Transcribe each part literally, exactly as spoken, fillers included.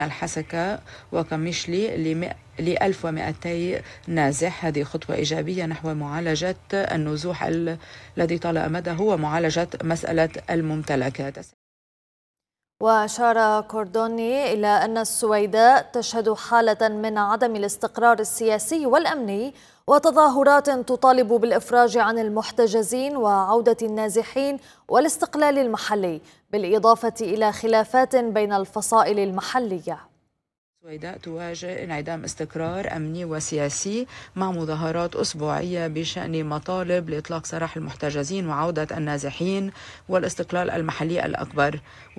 الحسكة وكميشلي ل ألف ومئتي نازح. هذه خطوة إيجابية نحو معالجة النزوح الذي طال أمده ومعالجة مسألة الممتلكات. وأشار كوردوني إلى أن السويداء تشهد حالة من عدم الاستقرار السياسي والأمني وتظاهرات تطالب بالإفراج عن المحتجزين وعودة النازحين والاستقلال المحلي، بالإضافة إلى خلافات بين الفصائل المحلية. السويداء تواجه انعدام استقرار أمني وسياسي مع مظاهرات أسبوعية بشأن مطالب لإطلاق سراح المحتجزين وعودة النازحين والاستقلال المحلي الأكبر.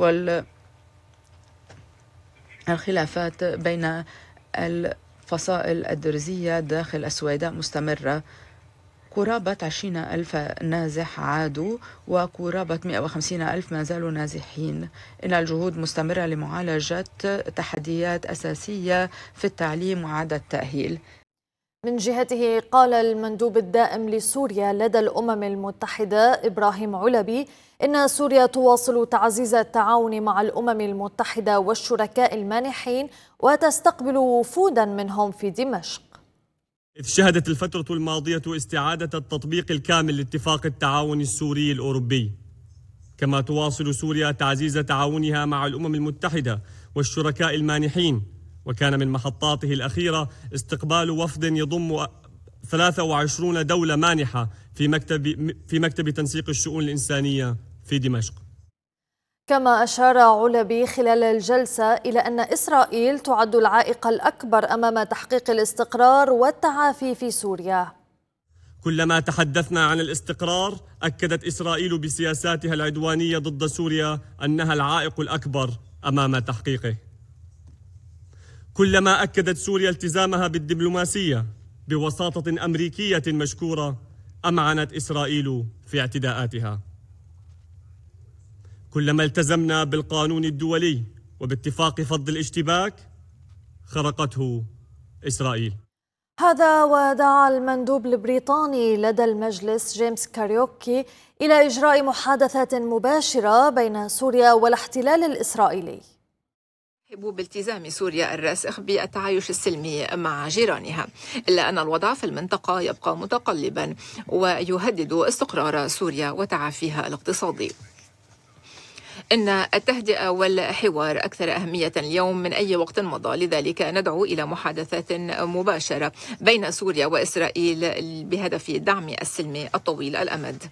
والخلافات بين الفصائل الدرزية داخل السويداء مستمرة. قرابة عشرين ألف نازح عادوا وقرابة مئة وخمسين ألف ما زالوا نازحين. إن الجهود مستمرة لمعالجة تحديات أساسية في التعليم وإعادة التأهيل. من جهته قال المندوب الدائم لسوريا لدى الأمم المتحدة إبراهيم علبي إن سوريا تواصل تعزيز التعاون مع الأمم المتحدة والشركاء المانحين وتستقبل وفودا منهم في دمشق. إذ شهدت الفترة الماضية استعادة التطبيق الكامل لاتفاق التعاون السوري الأوروبي، كما تواصل سوريا تعزيز تعاونها مع الأمم المتحدة والشركاء المانحين، وكان من محطاته الأخيرة استقبال وفد يضم ثلاثة وعشرين دولة مانحة في مكتب في مكتب تنسيق الشؤون الإنسانية في دمشق. كما أشار علبي خلال الجلسة إلى أن إسرائيل تعد العائق الأكبر أمام تحقيق الاستقرار والتعافي في سوريا. كلما تحدثنا عن الاستقرار أكدت إسرائيل بسياساتها العدوانية ضد سوريا أنها العائق الأكبر أمام تحقيقه. كلما أكدت سوريا التزامها بالدبلوماسية بوساطة أمريكية مشكورة أمعنت إسرائيل في اعتداءاتها. كلما التزمنا بالقانون الدولي وباتفاق فض الاشتباك خرقته إسرائيل. هذا ودعا المندوب البريطاني لدى المجلس جيمس كاريوكي إلى إجراء محادثات مباشرة بين سوريا والاحتلال الإسرائيلي. بالتزام سوريا الراسخ بالتعايش السلمي مع جيرانها، إلا أن الوضع في المنطقة يبقى متقلبا ويهدد استقرار سوريا وتعافيها الاقتصادي. إن التهدئة والحوار أكثر أهمية اليوم من أي وقت مضى، لذلك ندعو إلى محادثات مباشرة بين سوريا وإسرائيل بهدف دعم السلم الطويل الأمد.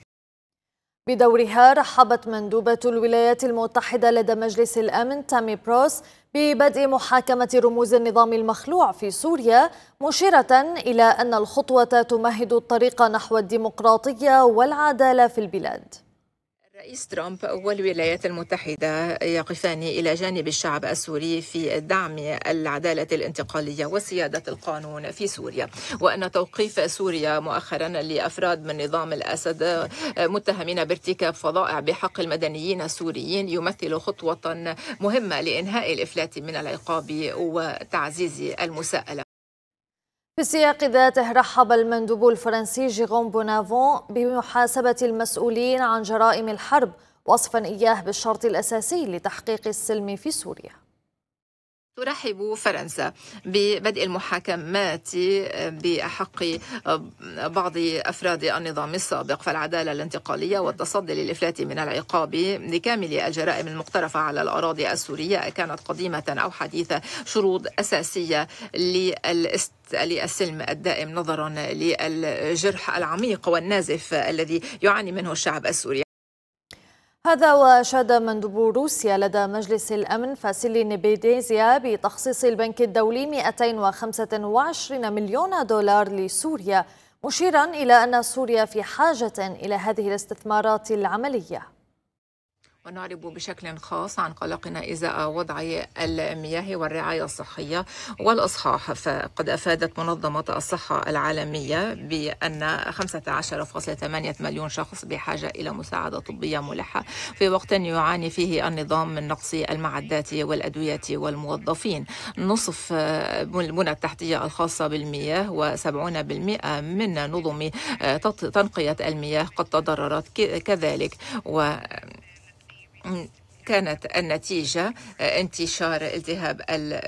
بدورها رحبت مندوبة الولايات المتحدة لدى مجلس الأمن تامي بروس ببدء محاكمة رموز النظام المخلوع في سوريا، مشيرة إلى أن الخطوة تمهد الطريق نحو الديمقراطية والعدالة في البلاد. الرئيس ترامب والولايات المتحدة يقفان إلى جانب الشعب السوري في دعم العدالة الانتقالية وسيادة القانون في سوريا، وأن توقيف سوريا مؤخرا لأفراد من نظام الأسد متهمين بارتكاب فظائع بحق المدنيين السوريين يمثل خطوة مهمة لإنهاء الإفلات من العقاب وتعزيز المساءلة. في السياق ذاته رحب المندوب الفرنسي جيروم بونافون بمحاسبة المسؤولين عن جرائم الحرب، وصفا إياه بالشرط الأساسي لتحقيق السلم في سوريا. ترحب فرنسا ببدء المحاكمات بحق بعض أفراد النظام السابق فالعدالة الانتقالية والتصدي للإفلات من العقاب لكامل الجرائم المقترفة على الأراضي السورية، كانت قديمة أو حديثة شروط أساسية للسلم الدائم نظرا للجرح العميق والنازف الذي يعاني منه الشعب السوري. هذا وأشاد مندوب روسيا لدى مجلس الأمن فاسيلي نيبيديزيا بتخصيص البنك الدولي مئتين وخمسة وعشرين مليون دولار لسوريا، مشيرا إلى أن سوريا في حاجة إلى هذه الاستثمارات العملية. ونعرب بشكل خاص عن قلقنا إزاء وضع المياه والرعاية الصحية والإصحاح، فقد أفادت منظمة الصحة العالمية بأن خمسة عشر فاصلة ثمانية مليون شخص بحاجة إلى مساعدة طبية ملحة في وقت يعاني فيه النظام من نقص المعدات والأدوية والموظفين. نصف البنى التحتية الخاصة بالمياه وسبعون بالمئة من نظم تنقية المياه قد تضررت كذلك، و كانت النتيجة انتشار التهاب